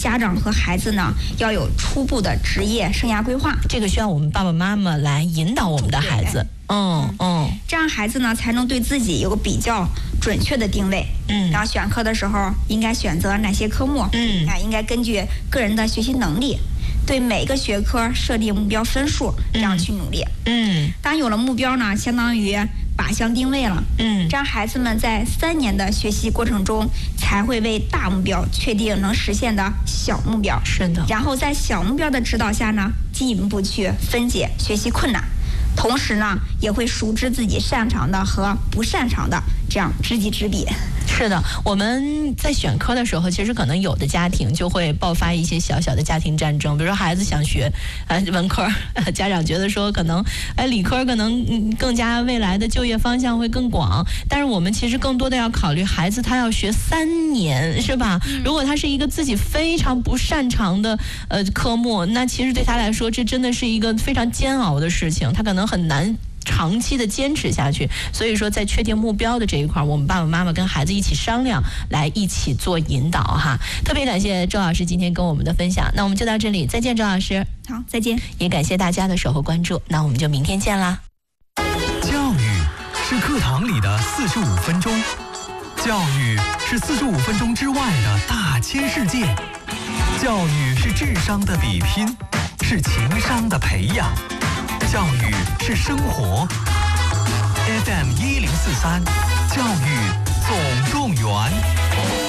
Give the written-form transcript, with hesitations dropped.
家长和孩子呢要有初步的职业生涯规划， 这个需要我们爸爸妈妈来引导我们的孩子。 这样孩子呢才能对自己有个比较准确的定位。然后选课的时候应该选择哪些科目？应该根据个人的学习能力，对每个学科设定目标分数，这样去努力。当有了目标呢，相当于靶向定位了。这样孩子们在3年的学习过程中，才会为大目标确定能实现的小目标。 是的。 然后在小目标的指导下呢，进一步去分解学习困难。同时呢，也会熟知自己擅长的和不擅长的，这样知己知彼。 是的，我们在选科的时候，其实可能有的家庭就会爆发一些小小的家庭战争，比如说孩子想学文科，家长觉得说可能理科可能更加未来的就业方向会更广，但是我们其实更多的要考虑孩子他要学3年，是吧？如果他是一个自己非常不擅长的科目，那其实对他来说这真的是一个非常煎熬的事情，他可能很难长期的坚持下去。所以说在确定目标的这一块，我们爸爸妈妈跟孩子一起商量，来一起做引导哈。特别感谢周老师今天跟我们的分享，那我们就到这里，再见周老师。 好，再见。 也感谢大家的守候关注，那我们就明天见啦。 教育是课堂里的45分钟，教育是45分钟之外的大千世界，教育是智商的比拼，是情商的培养，教育是生活。FM 1043，教育总动员。